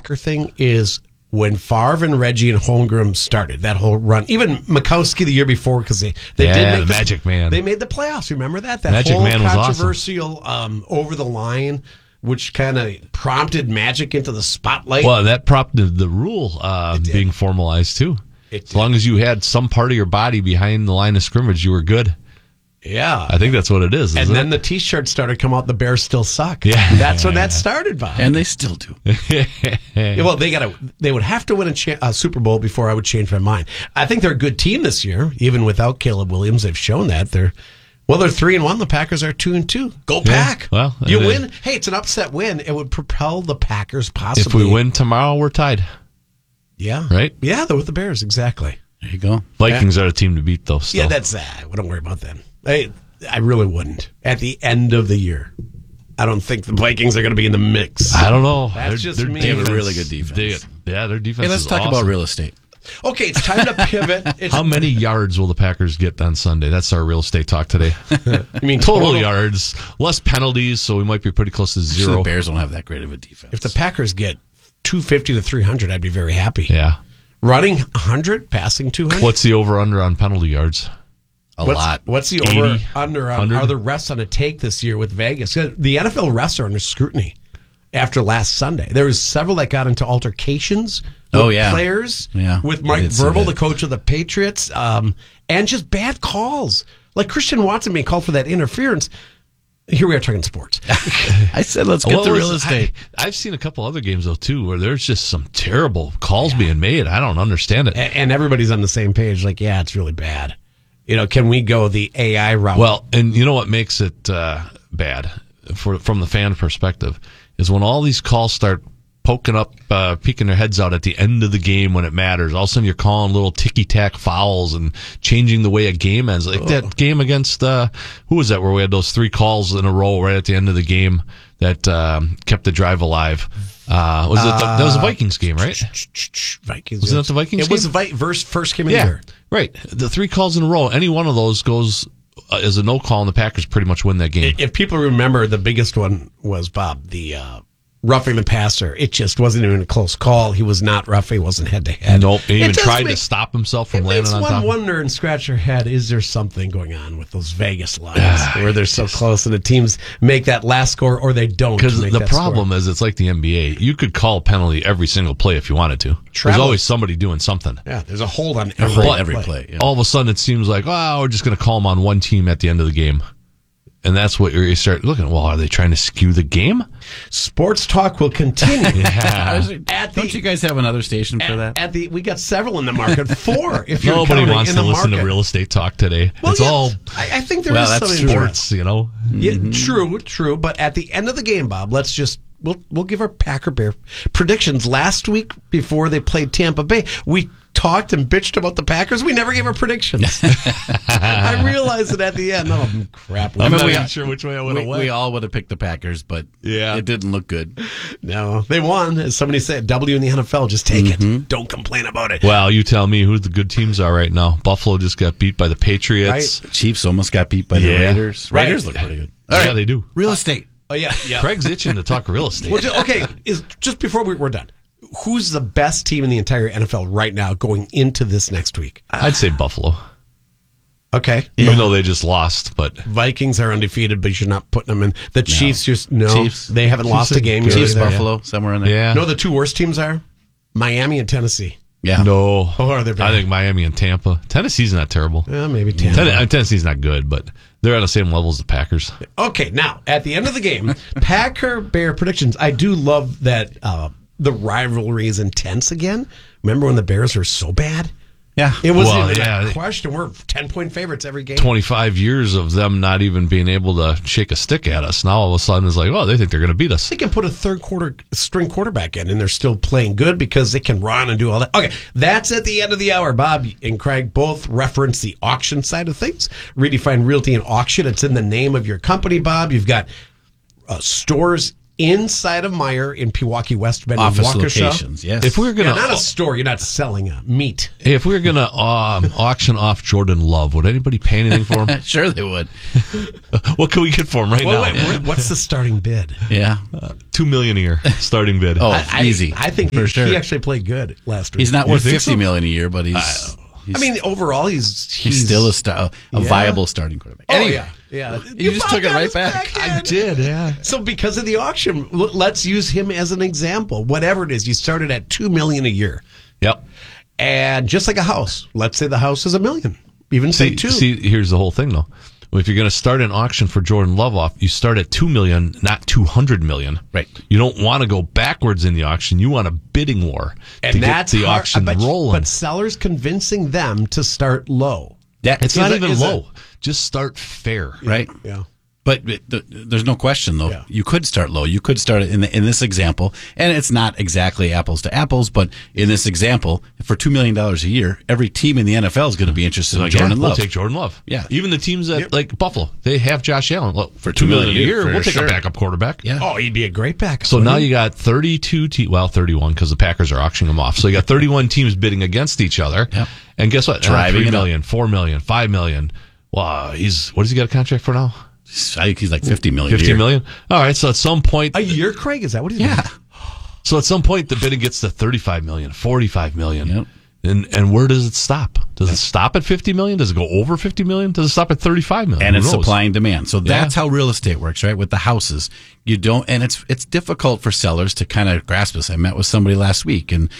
Packer thing is when Favre and Reggie and Holmgren started that whole run. Even Mikowski the year before, because they did make the Magic Man. They made the playoffs. Remember that? That Magic whole Man was controversial over the line, which kind of prompted Magic into the spotlight. Well, that prompted the rule being formalized too. As long as you had some part of your body behind the line of scrimmage, you were good. Yeah. I think that's what it is. And then the T-shirts started to come out, the Bears still suck. Yeah. That's when that started, Bob. And they still do. Yeah, well, they would have to win a Super Bowl before I would change my mind. I think they're a good team this year, even without Caleb Williams. They've shown that. They're 3-1. The Packers are 2-2. Go Pack! Well, you win. Hey, it's an upset win. It would propel the Packers possibly. If we win tomorrow, we're tied. Yeah. Right? Yeah, they're with the Bears. Exactly. There you go. Vikings are the team to beat, though. Still. Yeah, that's don't worry about them. I really wouldn't. At the end of the year, I don't think the Vikings are going to be in the mix. I don't know. That's just me. They have a really good defense. Their defense. Hey, let's talk about real estate. Okay, it's time to pivot. How many yards will the Packers get on Sunday? That's our real estate talk today. I mean, total yards, less penalties, so we might be pretty close to zero. The Bears don't have that great of a defense. If the Packers get 250 to 300, I'd be very happy. Yeah. Running 100, passing 200. What's the over-under on penalty yards? A lot. What's the 80, over-under on are the refs on a take this year with Vegas? The NFL refs are under scrutiny after last Sunday. There was several that got into altercations with players, with Mike Vrabel, the coach of the Patriots, and just bad calls. Like Christian Watson being called for that interference. Here we are talking sports. I said let's get to real estate. I've seen a couple other games, though, too, where there's just some terrible calls being made. I don't understand it. And everybody's on the same page. Like, yeah, it's really bad. Can we go the AI route? Well, and you know what makes it bad from the fan perspective is when all these calls start poking up, peeking their heads out at the end of the game when it matters. All of a sudden, you're calling little ticky-tack fouls and changing the way a game ends. Like that game against, who was that, where we had those 3 calls in a row right at the end of the game that kept the drive alive? That was the Vikings game, right? Vikings. Wasn't that the Vikings game? It was the first game of the year. Right. The 3 calls in a row, any one of those goes as a no call, and the Packers pretty much win that game. If people remember, the biggest one was, Bob, the roughing the passer. It just wasn't even a close call. He was not rough. He wasn't head-to-head. Nope. He even tried to stop himself from landing on top. It makes one wonder and scratch your head, is there something going on with those Vegas lines where they're so close and the teams make that last score or they don't? Because the problem is it's like the NBA. You could call a penalty every single play if you wanted to. There's always somebody doing something. Yeah, there's a hold on every play. Yeah. All of a sudden it seems like, we're just going to call them on one team at the end of the game. And that's what you start looking. Well, are they trying to skew the game? Sports talk will continue. Don't you guys have another station for that? We got several in the market. 4. If you're nobody wants to listen market. to real estate talk today. Well, it's all. I think there is some sports. You know. Yeah, true. But at the end of the game, Bob, let's just we'll give our Packer Bear predictions. Last week before they played Tampa Bay, we talked and bitched about the Packers. We never gave our predictions. I realized it at the end. Oh, crap. I'm not even sure which way I would have went. We all would have picked the Packers, but it didn't look good. No, they won. As somebody said, W in the NFL, just take it. Don't complain about it. Well, you tell me who the good teams are right now. Buffalo just got beat by the Patriots. Right. Chiefs almost got beat by the Raiders. Raiders look pretty good. All right. They do. Real estate. Oh, yeah. Craig's itching to talk real estate. Well, okay, just before we're done, who's the best team in the entire NFL right now going into this next week? I'd say Buffalo. Okay. Even though they just lost, but Vikings are undefeated, but you're not putting them in. The Chiefs Chiefs. They haven't lost a game. Chiefs, Buffalo, somewhere in there. Yeah. No, the 2 worst teams are Miami and Tennessee. Yeah. No. Oh, are they bad? I think Miami and Tampa. Tennessee's not terrible. Maybe Tampa. Tennessee's not good, but they're on the same level as the Packers. Okay, now, at the end of the game, Packer Bear predictions. I do love that the rivalry is intense again. Remember when the Bears were so bad? Yeah. It wasn't even a question. We're 10-point favorites every game. 25 years of them not even being able to shake a stick at us. Now all of a sudden it's like, they think they're going to beat us. They can put a third quarter string quarterback in and they're still playing good because they can run and do all that. Okay, that's at the end of the hour. Bob and Craig both reference the auction side of things. Redefine Realty and Auction. It's in the name of your company, Bob. You've got stores inside of Meijer in Pewaukee West Bend, office Waukesha. locations. Yes. If we were gonna not a store, you're not selling meat. If we were gonna auction off Jordan Love, would anybody pay anything for him? Sure, they would. What can we get for him now? Wait, what's the starting bid? Yeah, $2 million a year starting bid. Oh, easy. I think for sure. He actually played good last week. He's not worth $50 million a year, but he's. I mean, overall, he's still a viable starting quarterback. Anyway, yeah. You just took it right back. I did, yeah. So because of the auction, let's use him as an example. Whatever it is, you started at $2 million a year. Yep. And just like a house, let's say the house is $1 million. Even say $2. See, here's the whole thing, though. If you're going to start an auction for Jordan Love off, you start at $2 million, not $200 million. Right. You don't want to go backwards in the auction. You want a bidding war to get the auction rolling. But sellers convincing them to start low. It's not even low. Just start fair. Right. Yeah. But there's no question, though. Yeah. You could start low. You could start in this example, and it's not exactly apples to apples, but in this example, for $2 million a year, every team in the NFL is going to be interested in Jordan Love. We'll take Jordan Love. Yeah. Even the teams that, like Buffalo, they have Josh Allen. Look, for $2 million a year, we'll take a backup quarterback. Yeah. Oh, he'd be a great backup. So now you got 32 31 because the Packers are auctioning them off. So you got 31 teams bidding against each other. Yep. And guess what? Driving $3 million, $4 million, $5 million. Wow, what does he got a contract for now? I think he's like $50 million. $50 million? All right, so at some point. A year, Craig? Is that what he's Yeah. doing? So at some point, the bidding gets to $35 million, $45 million. Yep. And where does it stop? Does it stop at $50 million? Does it go over $50 million? Does it stop at $35 million? And it's supply and demand. So that's how real estate works, right? With the houses, you don't, and it's difficult for sellers to kind of grasp this. I met with somebody last week, and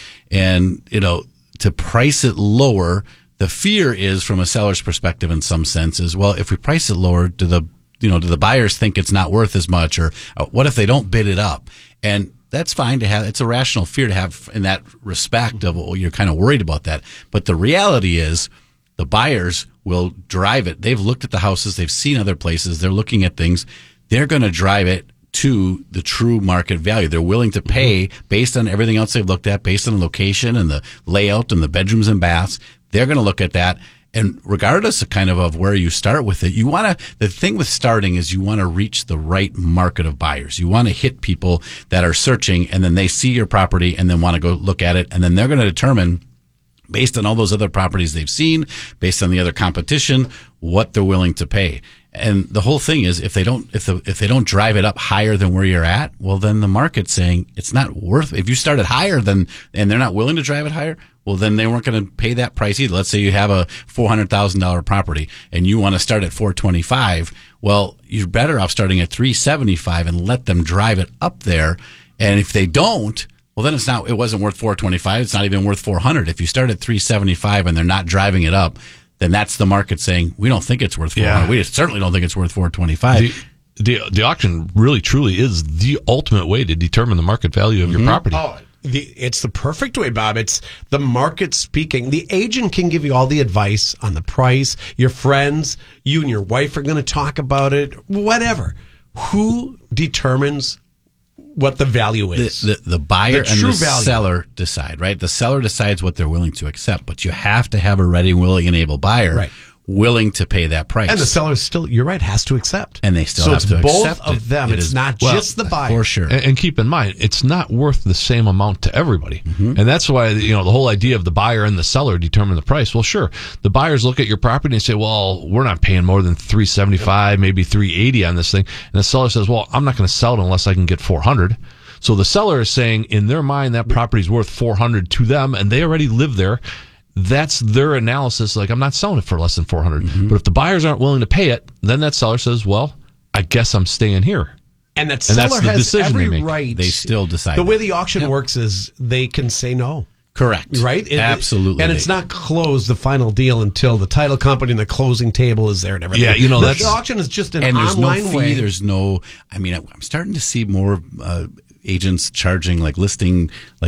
to price it lower, the fear is from a seller's perspective in some sense is, well, if we price it lower, do the buyers think it's not worth as much, or what if they don't bid it up? And that's fine to have. It's a rational fear to have in that respect of, well, you're kind of worried about that. But the reality is the buyers will drive it. They've looked at the houses. They've seen other places. They're looking at things. They're going to drive it to the true market value. They're willing to pay based on everything else they've looked at, based on the location and the layout and the bedrooms and baths. They're going to look at that. And regardless of where you start with it, the thing with starting is you want to reach the right market of buyers. You want to hit people that are searching, and then they see your property and then want to go look at it. And then they're going to determine, based on all those other properties they've seen, based on the other competition, what they're willing to pay. And the whole thing is, if they don't drive it up higher than where you're at, well, then the market's saying it's not worth it. If you started higher and they're not willing to drive it higher, well, then they weren't going to pay that price either. Let's say you have a $400,000 property and you want to start at $425,000. Well, you're better off starting at $375,000 and let them drive it up there. And if they don't, well, then it wasn't worth $425,000. It's not even worth $400,000. If you start at $375,000 and they're not driving it up, then that's the market saying, we don't think it's worth $400,000. Yeah. We certainly don't think it's worth $425,000. The auction really, truly is the ultimate way to determine the market value of your property. Oh, it's the perfect way, Bob. It's the market speaking. The agent can give you all the advice on the price. Your friends, you and your wife are going to talk about it, whatever. Who determines what the value is? The buyer and the seller decide, right? The seller decides what they're willing to accept, but you have to have a ready, willing, and able buyer willing to pay that price. And the seller still, you're right, has to accept. And they still have to accept it. So it's both of them. It's not just the buyer. For sure. And keep in mind, it's not worth the same amount to everybody. Mm-hmm. And that's why, the whole idea of the buyer and the seller determine the price. Well, sure, the buyers look at your property and say, well, we're not paying more than $375, maybe $380 on this thing. And the seller says, well, I'm not going to sell it unless I can get $400. So the seller is saying, in their mind, that property is worth $400 to them, and they already live there. That's their analysis. Like, I'm not selling it for less than $400. Mm-hmm. But if the buyers aren't willing to pay it, then that seller says, well, I guess I'm staying here. And that seller has every right. They still decide. The way the auction works is they can say no. Correct. Right? Absolutely. And it's not closed, the final deal, until the title company and the closing table is there and everything. Yeah, that's... The auction is just an online way. There's no fee. I'm starting to see more agents charging, listing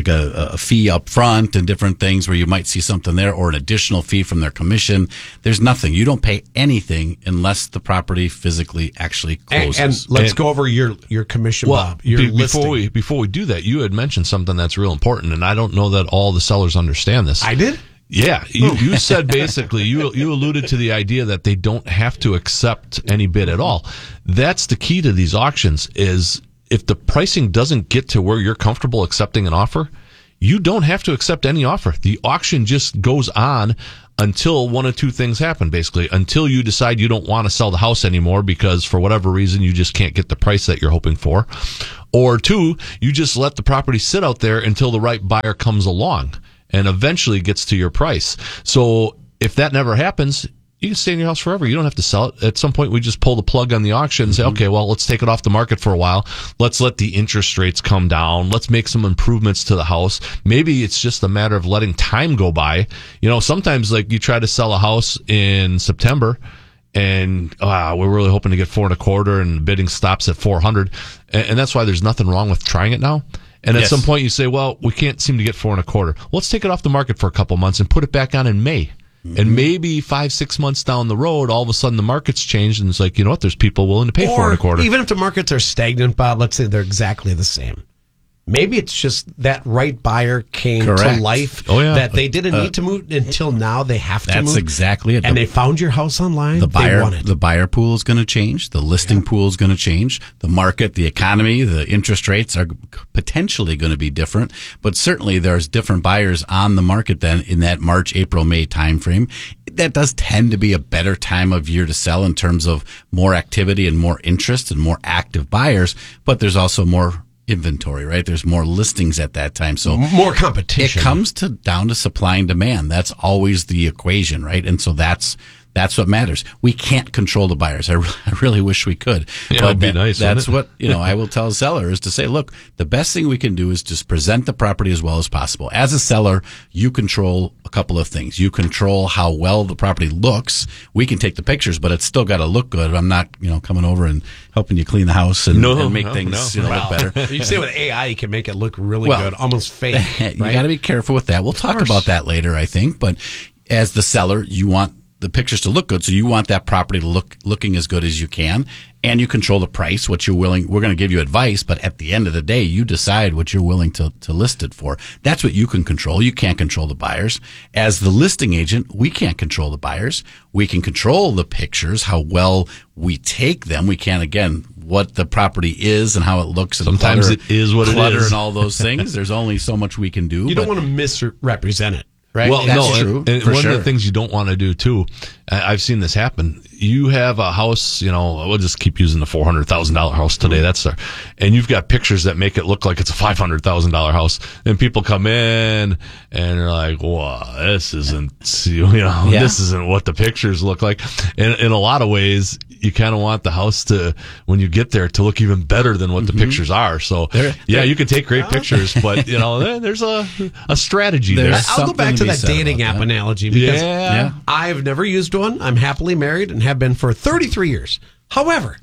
a fee up front and different things where you might see something there, or an additional fee from their commission. There's nothing. You don't pay anything unless the property physically actually closes. And let's go over your commission, Bob. Before we do that, you had mentioned something that's real important, and I don't know that all the sellers understand this. I did? Yeah, you said basically, you alluded to the idea that they don't have to accept any bid at all. That's the key to these auctions is if the pricing doesn't get to where you're comfortable accepting an offer, you don't have to accept any offer. The auction just goes on until one of two things happen, basically. Until you decide you don't want to sell the house anymore because for whatever reason you just can't get the price that you're hoping for. Or two, you just let the property sit out there until the right buyer comes along and eventually gets to your price. So if that never happens, you can stay in your house forever. You don't have to sell it. At some point, we just pull the plug on the auction and say, okay, well, let's take it off the market for a while. Let's let the interest rates come down. Let's make some improvements to the house. Maybe it's just a matter of letting time go by. You know, sometimes like you try to sell a house in September and we're really hoping to get 4.25 and the bidding stops at 400. And that's why there's nothing wrong with trying it now. And at some point you say, well, we can't seem to get 4.25. Let's take it off the market for a couple months and put it back on in May. And maybe 5-6 months down the road, all of a sudden the market's changed, and it's like, you know what? There's people willing to pay 4.25. Even if the markets are stagnant, Bob, let's say they're exactly the same. Maybe it's just that right buyer came to life that they didn't need to move until now. They have to move. That's exactly it. And they found your house online. The buyer pool is going to change. The listing pool is going to change. The market, the economy, the interest rates are potentially going to be different. But certainly there's different buyers on the market then in that March, April, May timeframe. That does tend to be a better time of year to sell in terms of more activity and more interest and more active buyers. But there's also more inventory, right? There's more listings at that time. So more competition. It comes down to supply and demand. That's always the equation, right? And so that's what matters. We can't control the buyers. I really wish we could. Yeah, but it'd be nice. That's what, I will tell a seller is to say, look, the best thing we can do is just present the property as well as possible. As a seller, you control a couple of things. You control how well the property looks. We can take the pictures, but it's still got to look good. I'm not, coming over and helping you clean the house and make things look better. You say with AI, you can make it look really good, almost fake. Right? You got to be careful with that. We'll talk about that later, I think. But as the seller, you want the pictures to look good, so you want that property to looking as good as you can, and you control the price, what you're willing. We're going to give you advice, but at the end of the day, you decide what you're willing to list it for. That's what you can control. You can't control the buyers. As the listing agent, we can't control the buyers. We can control the pictures, how well we take them. We can't, again, what the property is and how it looks. And sometimes it is what it is. And all those things. There's only so much we can do. You don't want to misrepresent it. Right? Well, that's true. And one of the things you don't want to do too, I've seen this happen. You have a house, we'll just keep using the $400,000 house today. And you've got pictures that make it look like it's a $500,000 house. And people come in and they're like, "Wow, this isn't, this isn't what the pictures look like." And in a lot of ways, you kind of want the house to, when you get there, to look even better than what the pictures are. So, you can take great pictures, but there's a strategy there. I'll go back to that dating app analogy because I've never used one. I'm happily married and have been for 33 years. However,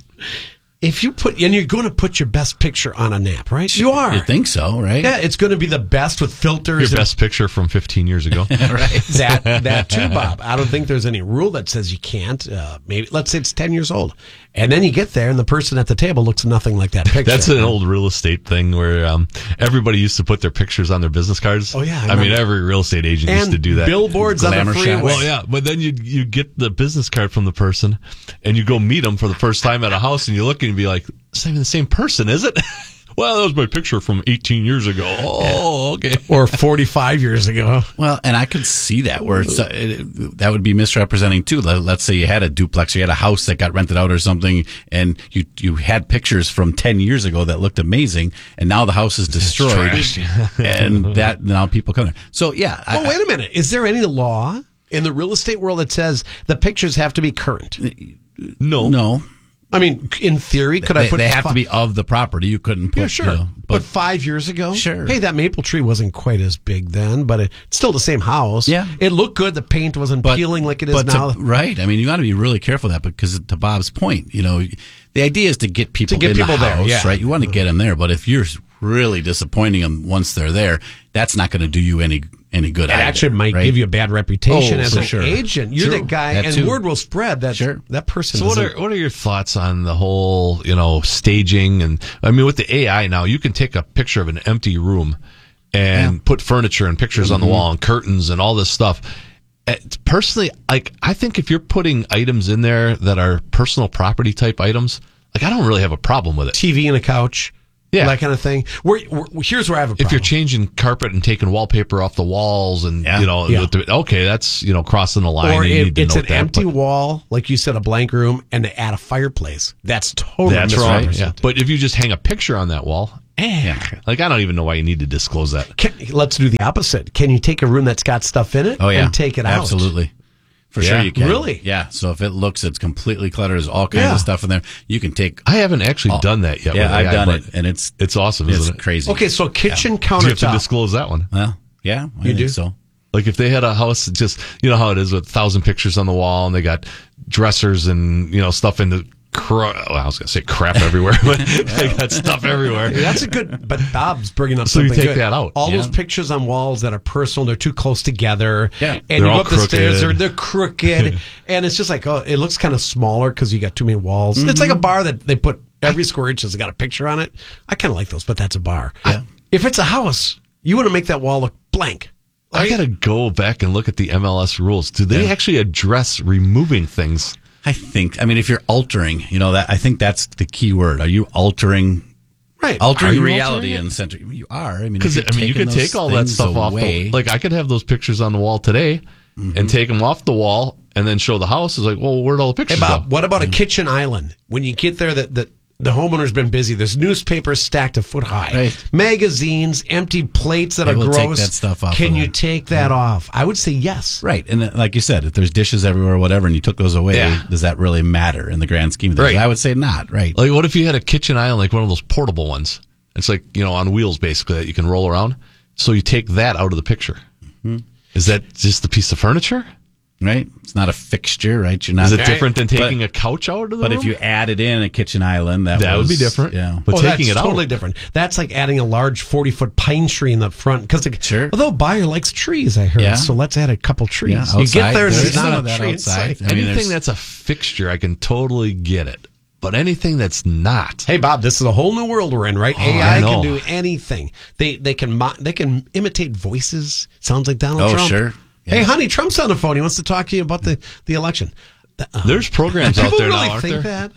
if you you're going to put your best picture on an app, right? You are. You think so, right? Yeah, it's going to be the best with filters. Your best picture from 15 years ago. Right. That too, Bob. I don't think there's any rule that says you can't. Maybe let's say it's 10 years old. And then you get there and the person at the table looks nothing like that picture. That's an old real estate thing where everybody used to put their pictures on their business cards. Oh, yeah. I mean, every real estate agent used to do that. Billboards on the freeway. Well, yeah, but then you get the business card from the person and you go meet them for the first time at a house and you look and you be like, it's not even the same person, is it? Well, that was my picture from 18 years ago. Oh, okay. Or 45 years ago. Well, and I could see that where that would be misrepresenting too. Let's say you had a duplex, or you had a house that got rented out or something, and you had pictures from 10 years ago that looked amazing, and now the house is destroyed. And that now people come there. So, yeah. Well, wait a minute. Is there any law in the real estate world that says the pictures have to be current? No. I mean, in theory, they have to be of the property. You couldn't put, sure. But 5 years ago, sure. Hey, that maple tree wasn't quite as big then, but it's still the same house. Yeah, it looked good. The paint wasn't peeling like it is now. Right. I mean, you got to be really careful of that because, to Bob's point, the idea is to get people in the house, right? You want to get them there, but if you're really disappointing them once they're there, that's not going to do you any good. It actually might give you a bad reputation as an agent. You're the guy, and word will spread that that person. So what are your thoughts on the whole, staging? And I mean, with the AI now, you can take a picture of an empty room and put furniture and pictures on the wall and curtains and all this stuff. Personally, I think if you're putting items in there that are personal property type items, I don't really have a problem with it. TV and a couch. Yeah. That kind of thing. Here's where I have a problem. If you're changing carpet and taking wallpaper off the walls and, okay, that's, crossing the line. Or if it's an empty wall, like you said, a blank room, and they add a fireplace. That's totally wrong. Yeah. But if you just hang a picture on that wall, I don't even know why you need to disclose that. Let's do the opposite. Can you take a room that's got stuff in it and take it out? Absolutely. For sure you can. Really? Yeah. So if it's completely cluttered, there's all kinds of stuff in there. You can take. I haven't actually done that yet. Yeah, I've done it, and it's awesome. Isn't it? Crazy. Okay, so kitchen countertop. Do you have to disclose that one? Well, yeah, you do. So. Like if they had a house, just how it is with 1,000 pictures on the wall, and they got dressers and stuff in the. I was going to say crap everywhere, but they got stuff everywhere. That's a good. But Bob's bringing up so something you take good. that out. All those pictures on walls that are personal, they're too close together. Yeah, and you go up the stairs, they're crooked, and it's just like it looks kind of smaller because you got too many walls. Mm-hmm. It's like a bar that they put every square inch has got a picture on it. I kind of like those, but that's a bar. Yeah. If it's a house, you want to make that wall look blank. I got to go back and look at the MLS rules. Do they actually address removing things? I mean, if you're altering, I think that's the key word. Are you altering? Right. Altering reality in center. You are. I mean, because you could take all that stuff off. Like I could have those pictures on the wall today and take them off the wall and then show the house. It's like, well, where'd all the pictures go? Hey, Bob, go? what about a kitchen island? When you get there, the homeowner's been busy. There's newspapers stacked a foot high, right. Magazines, empty plates that are gross. Take that stuff off. Can you take that off? I would say yes. Right, and like you said, if there's dishes everywhere or whatever, and you took those away, does that really matter in the grand scheme of things? Right. I would say not. Right. Like, what if you had a kitchen island, like one of those portable ones? It's like on wheels, basically, that you can roll around. So you take that out of the picture. Mm-hmm. Is that just a piece of furniture? Right, it's not a fixture, right? You're not. Is it different than taking a couch out of the room? But if you added in a kitchen island, that would be different. Yeah, but taking it out, totally different. That's like adding a large 40-foot pine tree in the front because although buyer likes trees, I heard. Yeah. So let's add a couple trees. Yeah, you get there and there's not a tree outside. Anything that's a fixture, I can totally get it. But anything that's not. Hey, Bob, this is a whole new world we're in, right? AI can do anything. They can imitate voices. Sounds like Donald Trump. Oh, sure. Yeah. Hey, honey, Trump's on the phone. He wants to talk to you about the election. There's programs out there really now, aren't there? That?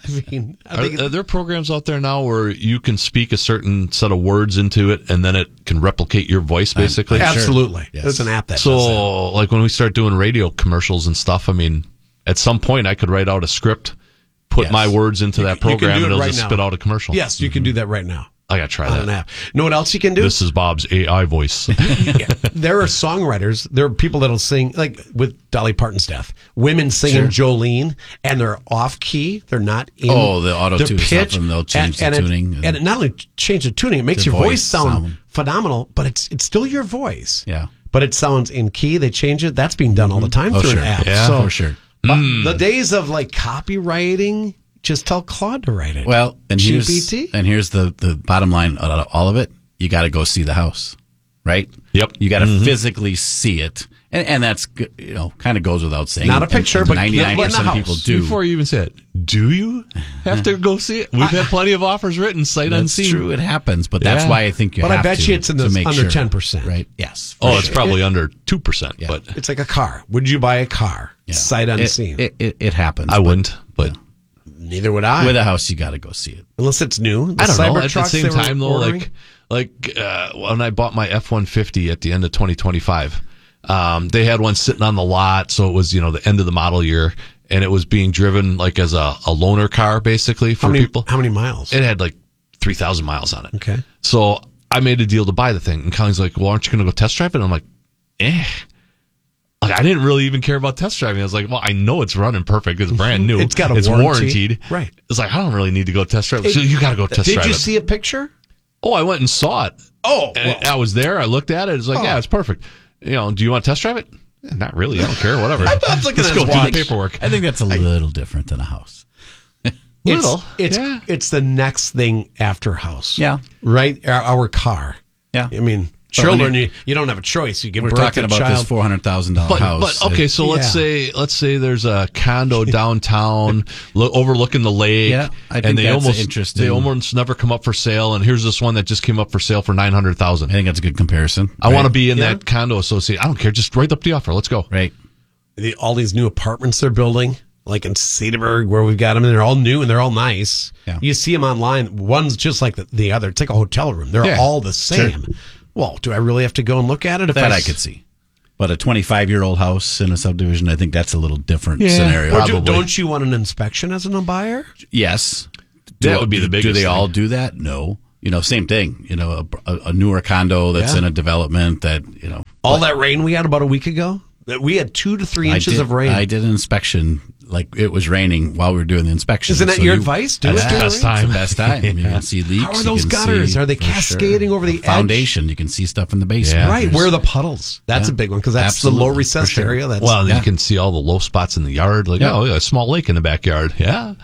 Are there programs out there now where you can speak a certain set of words into it and then it can replicate your voice, basically? Absolutely. Yes. There's an app that does that. Like when we start doing radio commercials and stuff, I mean, at some point I could write out a script, put my words into that program, and it'll just spit out a commercial. Yes, you can do that right now. I got to try that. An app. Know what else you can do? This is Bob's AI voice. There are songwriters. There are people that'll sing, like with Dolly Parton's death. Women singing Jolene, and they're off key. They're not in. Oh, the auto-tune stuff, and they'll change the tuning. And it not only change the tuning, it makes your voice sound phenomenal, but it's still your voice. Yeah. But it sounds in key. They change it. That's being done all the time through an app. Yeah, for sure. The days of like copywriting. Just tell Claude to write it. Well, and here's GPT? the bottom line out of all of it. You got to go see the house, right? Yep. You got to physically see it, and that's kind of goes without saying. Not a picture, but 99% of people do. Before you even say it, do you have to go see it? We've had plenty of offers written, sight unseen. That's true, it happens, but that's why I think you. But have I bet to, you it's in the under 10%, right? Yes. It's probably under 2%. Yeah. But it's like a car. Would you buy a car? Yeah. Sight unseen. It happens. I wouldn't, but. Neither would I. With a house, you got to go see it, unless it's new. I don't know. At the same time, though, like when I bought my F-150 at the end of 2025, they had one sitting on the lot, so it was the end of the model year, and it was being driven like as a loaner car, basically for people. How many miles? It had like 3,000 miles on it. Okay. So I made a deal to buy the thing, and Colleen's like, "Well, aren't you going to go test drive it?" And I'm like, Like, I didn't really even care about test driving. I was like, well, I know it's running perfect. It's brand new. It's warranted. Right. It's like, I don't really need to go test drive it. So you got to go test drive it. Did you see a picture? Oh, I went and saw it. I was there. I looked at it. It's like, yeah, it's perfect. Do you want to test drive it? Not really. I don't care. Whatever. Let's go do the paperwork. I think that's a little different than a house. It's the next thing after house. Yeah. Right? Our car. Yeah. I mean, children, you don't have a choice. You give birth to a child. We're talking about this $400,000 house. But okay, so let's say there's a condo downtown overlooking the lake. Yeah, I think that's interesting. They almost never come up for sale, and here's this one that just came up for sale for $900,000. I think that's a good comparison. I want to be in that condo association. I don't care. Just write up the offer. Let's go. Right. All these new apartments they're building. like in Cedarburg where we've got them, and they're all new and they're all nice. Yeah. You see them online. One's just like the other. It's like a hotel room. They're all the same. Sure. Well, do I really have to go and look at it? I could see. But a 25-year-old house in a subdivision, I think that's a little different scenario. Or don't you want an inspection as a buyer? Yes. That would be the biggest Do they thing. all do that? No. Same thing. A newer condo that's in a development that, All that rain we had about a week ago? We had 2 to 3 inches of rain. I did an inspection like it was raining while we were doing the inspection. Isn't that your advice? That's the best time. It's the best time. You can see leaks. How are those gutters? Are they cascading over the foundation? You can see stuff in the basement. Yeah. Right. Where are the puddles? That's a big one because that's the low recessed area. You can see all the low spots in the yard. Like, a small lake in the backyard. Yeah.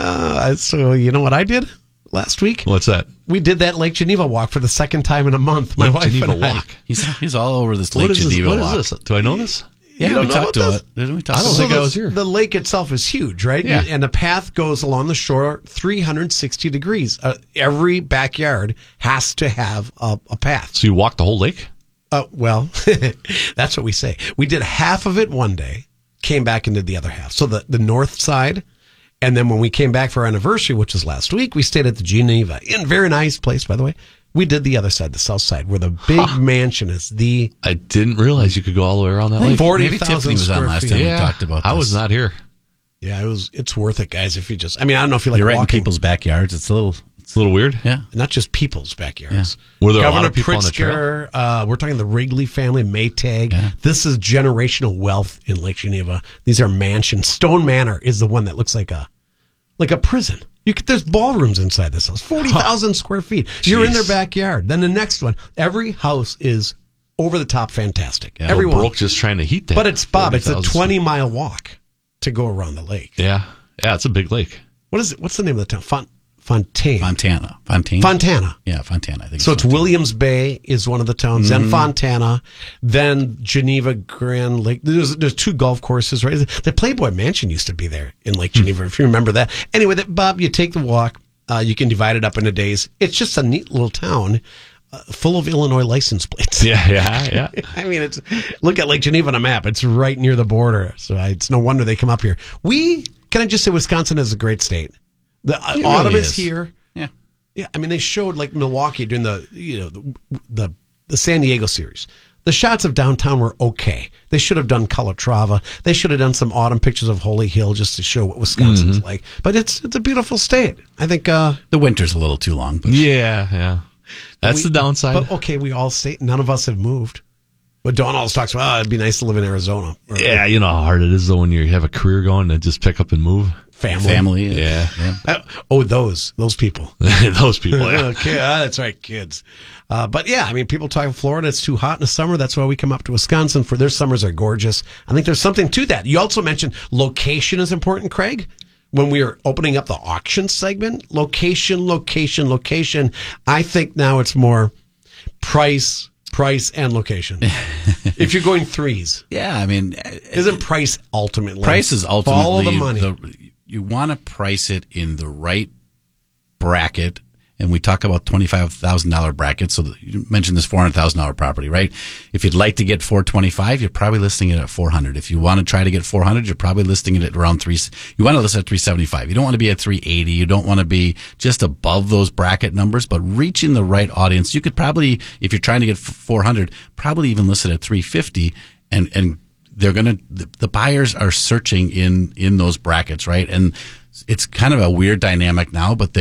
So you know what I did last week? What's that? We did that Lake Geneva walk for the second time in a month. My wife Geneva and I. walk. He's all over this Lake Geneva walk. What is this? Do I know this? Yeah, we talked to it. Didn't we talk I don't think I was here. The lake itself is huge, right? Yeah. And the path goes along the shore 360 degrees. Every backyard has to have a path. So you walked the whole lake? Well, that's what we say. We did half of it one day, came back and did the other half. So the north side, and then when we came back for our anniversary, which was last week, we stayed at the Geneva. Very nice place, by the way. We did the other side, the south side, where the big mansion is. I didn't realize you could go all the way around that lake. 40,000 was on last time we talked about this. I was not here. Yeah, it's worth it, guys. If you I don't know if you like You're right in walking. people's backyards. It's a little weird. Yeah. Not just people's backyards. Yeah. Were there Governor a lot of people Pritzker, on the trail? we're talking the Wrigley family, Maytag. Yeah. This is generational wealth in Lake Geneva. These are mansions. Stone Manor is the one that looks like a prison. There's ballrooms inside this house, 40,000 square feet. You're in their backyard. Then the next one, every house is over the top fantastic. Yeah, Everyone. Brooke just trying to heat that. But it's it's a 20-mile walk to go around the lake. Yeah. Yeah, it's a big lake. What is it? What's the name of the town? Fontana. Yeah, Fontana. I think so. It's Williams Bay is one of the towns, then Fontana, then Geneva Grand Lake. There's 2 golf courses, right? The Playboy Mansion used to be there in Lake Geneva, if you remember that. Anyway, Bob, you take the walk. You can divide it up into days. It's just a neat little town. Full of Illinois license plates. Yeah. I mean, look at Lake Geneva on a map. It's right near the border, so it's no wonder they come up here. Can I just say, Wisconsin is a great state. The autumn is here. Yeah. I mean, they showed like Milwaukee during the San Diego series. The shots of downtown were okay. They should have done Calatrava. They should have done some autumn pictures of Holy Hill just to show what Wisconsin's like. But it's a beautiful state. I think the winter's a little too long. But. Yeah. That's the downside. But okay, we all stay. None of us have moved. But Dawn always talks about, it'd be nice to live in Arizona. Yeah, you know how hard it is though when you have a career going to just pick up and move. Family. Yeah. Those people. Those people, yeah. Okay, that's right, kids. But yeah, I mean, people talk Florida, it's too hot in the summer. That's why we come up to Wisconsin for their summers are gorgeous. I think there's something to that. You also mentioned location is important, Craig. When we are opening up the auction segment, location. I think now it's more price, and location. If you're going threes. Yeah, I mean. Isn't price ultimately? Price is ultimately. Follow the money. You want to price it in the right bracket. And we talk about $25,000 brackets. So you mentioned this $400,000 property, right? If you'd like to get $425,000, you're probably listing it at $400,000. If you want to try to get $400,000, you're probably listing it at around $300,000. You want to list it at $375,000. You don't want to be at $380,000. You don't want to be just above those bracket numbers, but reaching the right audience. You could probably, if you're trying to get $400,000, probably even list it at $350,000, and they're the buyers are searching in those brackets, right? And it's kind of a weird dynamic now, but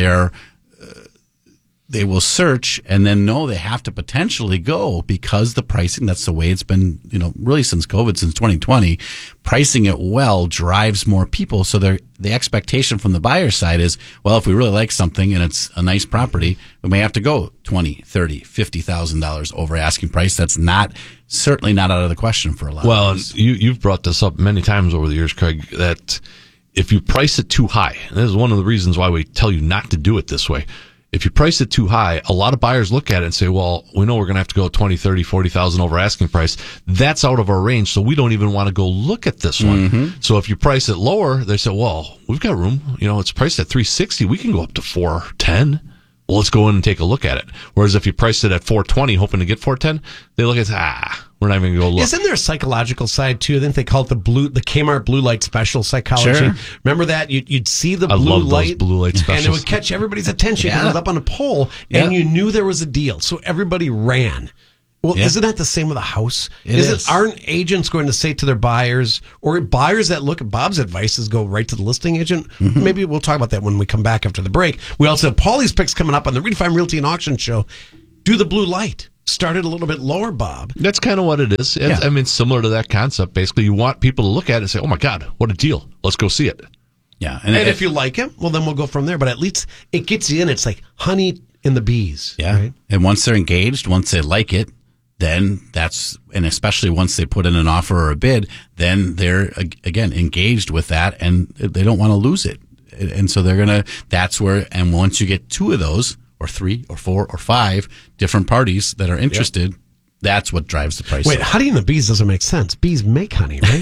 they will search and then know they have to potentially go because the pricing, that's the way it's been, really since COVID, since 2020, pricing it well drives more people. So the expectation from the buyer side is, well, if we really like something and it's a nice property, we may have to go $20,000, $30,000, $50,000 over asking price. That's certainly not out of the question for a lot of these. Well, you've brought this up many times over the years, Craig, that if you price it too high, and this is one of the reasons why we tell you not to do it this way. If you price it too high, a lot of buyers look at it and say, well, we know we're going to have to go 20, 30, 40,000 over asking price. That's out of our range, so we don't even want to go look at this one. Mm-hmm. So if you price it lower, they say, well, we've got room. It's priced at 360. We can go up to 410. Well, let's go in and take a look at it. Whereas if you price it at 420, hoping to get 410, they look at We're not even going to go look. Isn't there a psychological side too? I think they call it the Kmart blue light special psychology. Sure. Remember that? You'd see the blue love light, those blue light specials. and it would catch everybody's attention because it was up on a pole, and you knew there was a deal, so everybody ran. Well, isn't that the same with a house? Aren't agents going to say to their buyers, or buyers that look at Bob's advice is go right to the listing agent? Mm-hmm. Maybe we'll talk about that when we come back after the break. We also have Paulie's picks coming up on the Redefine Realty and Auction Show. Do the blue light. Started a little bit lower, Bob. That's kind of what it is. I mean, similar to that concept. Basically, you want people to look at it and say, oh, my God, what a deal. Let's go see it. Yeah. And if you like it, well, then we'll go from there. But at least it gets you in. It's like honey in the bees. Yeah. Right? And once they're engaged, once they like it, then and especially once they put in an offer or a bid, then they're, again, engaged with that and they don't want to lose it. And so and once you get 2 of those, or 3 or 4 or 5 different parties that are interested, that's what drives the price. Wait, honey and the bees doesn't make sense. Bees make honey, right?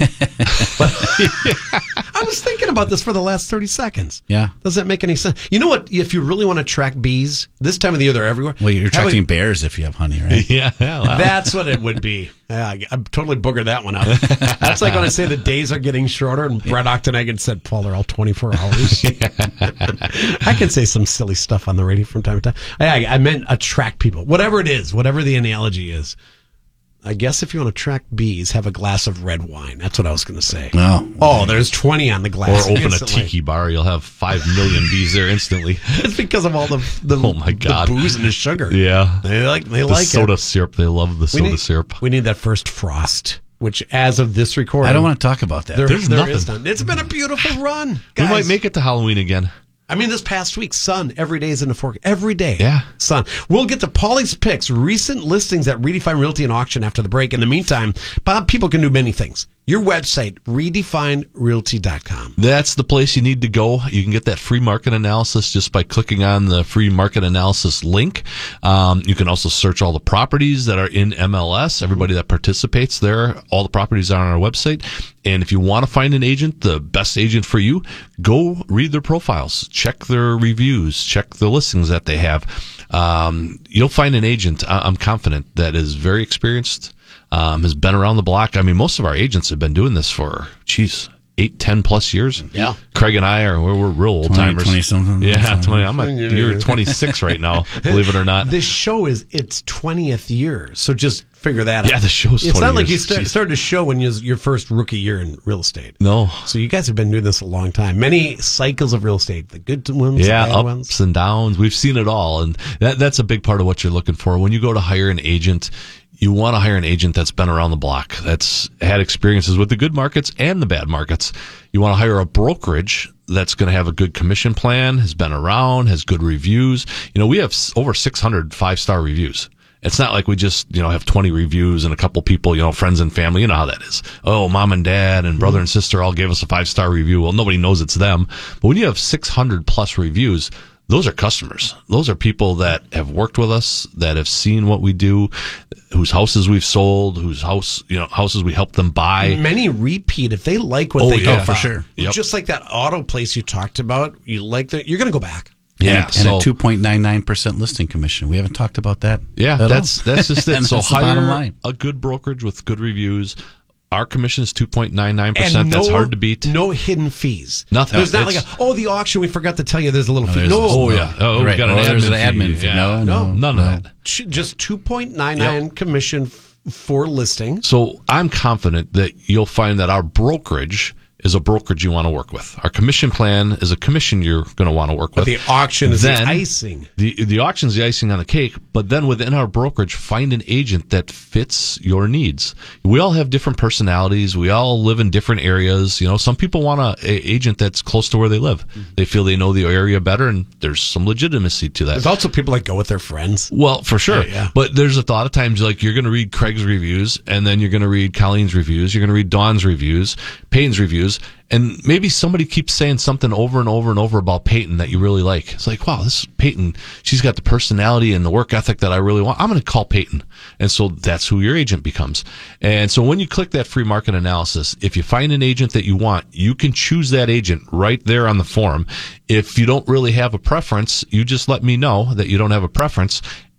I was thinking about this for the last 30 seconds. Yeah. Does that make any sense? You know what? If you really want to track bees, this time of the year, they're everywhere. Well, you're attracting bears if you have honey, right? Yeah. Wow. That's what it would be. Yeah, I totally boogered that one out. That's like when I say the days are getting shorter, and Brett Ochteneggen said, Paul, they're all 24 hours. I can say some silly stuff on the radio from time to time. I meant attract people. Whatever it is, whatever the analogy is. I guess if you want to track bees, have a glass of red wine. That's what I was going to say. Oh, there's 20 on the glass. Or open a tiki bar. You'll have 5 million bees there instantly. It's because of all the oh my God, the booze and the sugar. Yeah. They like soda it. Syrup. They love the soda syrup. We need that first frost, which as of this recording. I don't want to talk about that. There's nothing. It's been a beautiful run. Guys. We might make it to Halloween again. I mean, this past week, sun every day is in the fork. Every day. Yeah. Sun. We'll get to Paulie's picks, recent listings at Redefine Realty and Auction after the break. In the meantime, Bob, people can do many things. Your website, redefinerealty.com. That's the place you need to go. You can get that free market analysis just by clicking on the free market analysis link. You can also search all the properties that are in MLS. Everybody that participates there, all the properties are on our website. And if you want to find an agent, the best agent for you, go read their profiles, check their reviews, check the listings that they have. You'll find an agent, I'm confident, that is very experienced, has been around the block. I mean, most of our agents have been doing this for, 8-10 plus years. Yeah. Craig and I we're real old timers. 20 something. Yeah, 20. You're 26 right now, believe it or not. This show is its 20th year, so just figure that out. Yeah, the show's 20 years. It's not like you started to show when you was your first rookie year in real estate. No. So you guys have been doing this a long time. Many cycles of real estate, the good ones, the bad ones. Ups and downs. We've seen it all, and that's a big part of what you're looking for. When you go to hire an agent, you want to hire an agent that's been around the block, that's had experiences with the good markets and the bad markets. You want to hire a brokerage that's going to have a good commission plan, has been around, has good reviews. You know, we have over 600 5-star reviews. It's not like we just, have 20 reviews and a couple people, friends and family. You know how that is. Oh, mom and dad and brother and sister all gave us a 5-star review. Well, nobody knows it's them. But when you have 600 plus reviews, those are customers. Those are people that have worked with us, that have seen what we do, whose houses we've sold, whose houses we helped them buy. Many repeat if they like what they get. For sure. Yep. Just like that auto place you talked about, you like that, you're going to go back. Yeah, and a 2.99% listing commission. We haven't talked about that. Yeah, that's just it. So hire a good brokerage with good reviews. Our commission is 2.99%. That's hard to beat. No hidden fees. Nothing. There's not the auction. We forgot to tell you there's a little fee. We got an admin fee. No, none of that. Just 2.99 commission for listing. So I'm confident that you'll find that our brokerage is a brokerage you want to work with. Our commission plan is a commission you're going to want to work with. But the auction is the icing. The auction is the icing on the cake, but then within our brokerage, find an agent that fits your needs. We all have different personalities. We all live in different areas. Some people want an agent that's close to where they live. Mm-hmm. They feel they know the area better, and there's some legitimacy to that. There's also people that go with their friends. Well, for sure. Yeah. But there's a lot of times, like, you're going to read Craig's reviews, and then you're going to read Colleen's reviews, you're going to read Dawn's reviews, Peyton's reviews, and maybe somebody keeps saying something over and over and over about Peyton that you really like. It's like, wow, this is Peyton. She's got the personality and the work ethic that I really want. I'm going to call Peyton. And so that's who your agent becomes. And so when you click that free market analysis, if you find an agent that you want, you can choose that agent right there on the form. If you don't really have a preference, you just let me know that you don't have a preference,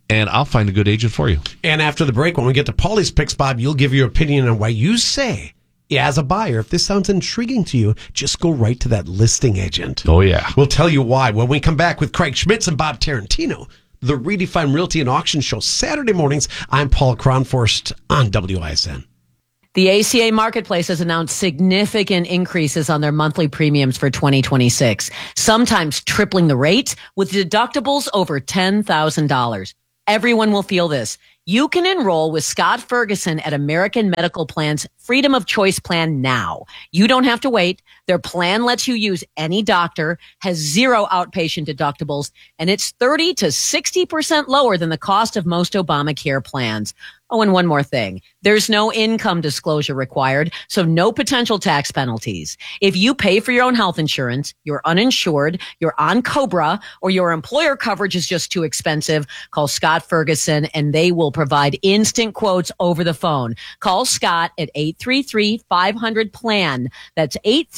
and I'll find a good agent for you. And after the break, when we get to Paulie's picks, Bob, you'll give your opinion on why you say, as a buyer, if this sounds intriguing to you, just go right to that listing agent. Oh, yeah. We'll tell you why when we come back with Craig Schmitz and Bob Tarantino. The Redefined Realty and Auction Show, Saturday mornings. I'm Paul Cronforst on WISN. The ACA Marketplace has announced significant increases on their monthly premiums for 2026, sometimes tripling the rate with deductibles over $10,000. Everyone will feel this. You can enroll with Scott Ferguson at American Medical Plan's Freedom of Choice plan now. You don't have to wait. Their plan lets you use any doctor, has 0 outpatient deductibles, and it's 30 to 60% lower than the cost of most Obamacare plans. Oh, and one more thing. There's no income disclosure required, so no potential tax penalties. If you pay for your own health insurance, you're uninsured, you're on COBRA, or your employer coverage is just too expensive, call Scott Ferguson and they will provide instant quotes over the phone. Call Scott at 833-500-PLAN. That's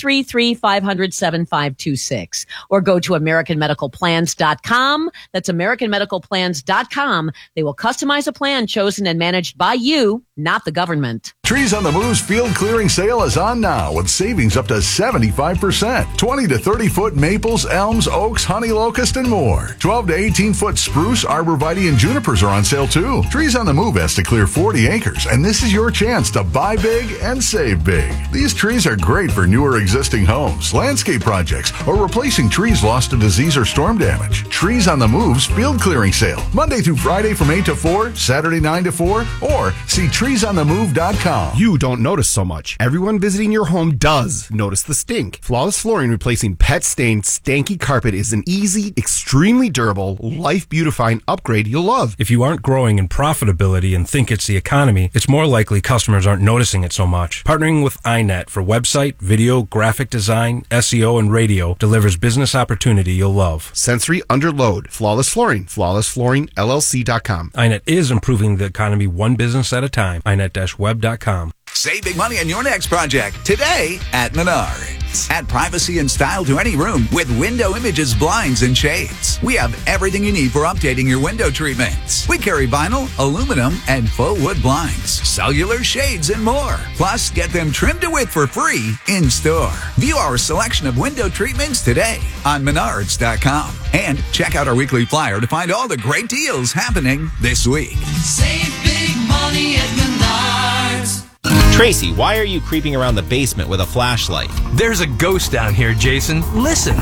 833-500-7526. Or go to AmericanMedicalPlans.com. That's AmericanMedicalPlans.com. They will customize a plan chosen and managed by you, not the government. Trees on the Move's field clearing sale is on now with savings up to 75%. 20 to 30-foot maples, elms, oaks, honey locust, and more. 12 to 18-foot spruce, arborvitae, and junipers are on sale too. Trees on the Move has to clear 40 acres, and this is your chance to buy big and save big. These trees are great for newer existing homes, landscape projects, or replacing trees lost to disease or storm damage. Trees on the Move's field clearing sale, Monday through Friday from 8 to 4, Saturday 9 to 4, or see treesonthemove.com. You don't notice so much. Everyone visiting your home does notice the stink. Flawless Flooring replacing pet-stained, stanky carpet is an easy, extremely durable, life-beautifying upgrade you'll love. If you aren't growing in profitability and think it's the economy, it's more likely customers aren't noticing it so much. Partnering with iNet for website, video, graphic design, SEO, and radio delivers business opportunity you'll love. Sensory under load. Flawless Flooring. FlawlessFlooringLLC.com. iNet is improving the economy one business at a time. iNet-web.com. Save big money on your next project today at Menards. Add privacy and style to any room with Window Images blinds and shades. We have everything you need for updating your window treatments. We carry vinyl, aluminum, and faux wood blinds, cellular shades, and more. Plus, get them trimmed to width for free in store. View our selection of window treatments today on Menards.com. And check out our weekly flyer to find all the great deals happening this week. Save big money at Menards. Tracy, why are you creeping around the basement with a flashlight? There's a ghost down here, Jason. Listen.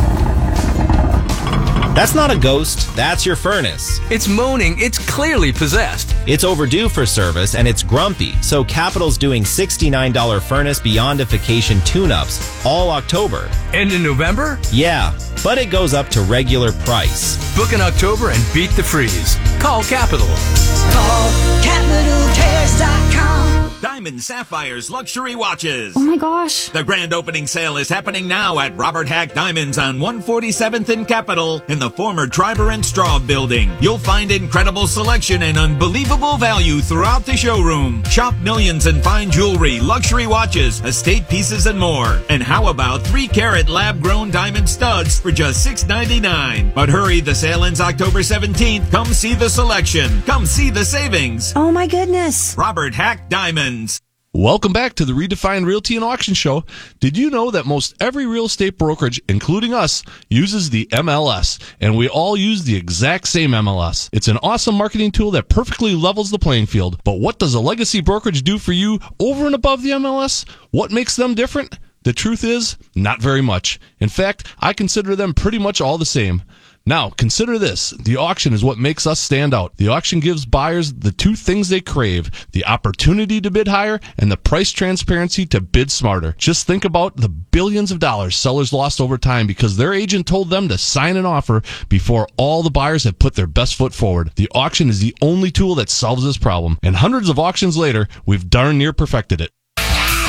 That's not a ghost. That's your furnace. It's moaning. It's clearly possessed. It's overdue for service, and it's grumpy. So Capital's doing $69 furnace beyondification tune-ups all October. And in November? Yeah, but it goes up to regular price. Book in October and beat the freeze. Call Capital. Call CapitalCares.com. Diamond Sapphire's luxury watches. Oh my gosh. The grand opening sale is happening now at Robert Hack Diamonds on 147th and Capitol in the former Triber and Straub building. You'll find incredible selection and unbelievable value throughout the showroom. Shop millions in fine jewelry, luxury watches, estate pieces, and more. And how about 3-carat lab-grown diamond studs for just $6.99? But hurry, the sale ends October 17th. Come see the selection. Come see the savings. Oh my goodness. Robert Hack Diamonds. Welcome back to the Redefined Realty and Auction Show. Did you know that most every real estate brokerage, including us, uses the MLS, and we all use the exact same MLS? It's an awesome marketing tool that perfectly levels the playing field. But what does a legacy brokerage do for you over and above the MLS? What makes them different? The truth is, not very much. In fact, I consider them pretty much all the same. Now, consider this. The auction is what makes us stand out. The auction gives buyers the two things they crave, the opportunity to bid higher and the price transparency to bid smarter. Just think about the billions of dollars sellers lost over time because their agent told them to sign an offer before all the buyers had put their best foot forward. The auction is the only tool that solves this problem. And hundreds of auctions later, we've darn near perfected it.